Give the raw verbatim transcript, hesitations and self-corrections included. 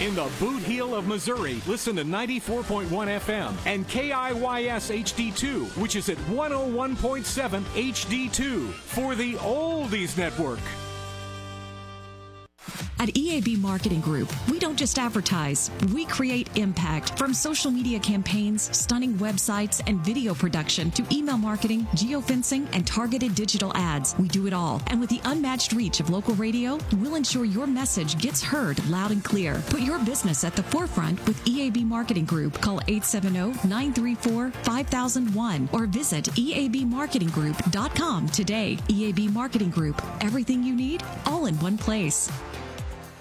In the boot heel of Missouri, listen to ninety-four point one F M and K I Y S H D two, which is at one oh one point seven H D two for the Oldies Network. At E A B Marketing Group, we don't just advertise, we create impact. From social media campaigns, stunning websites, and video production to email marketing, geofencing, and targeted digital ads, we do it all. And with the unmatched reach of local radio, we'll ensure your message gets heard loud and clear. Put your business at the forefront with E A B Marketing Group. Call eight seven zero, nine three four, five thousand one or visit E A B marketing group dot com today. E A B Marketing Group, everything you need, all in one place.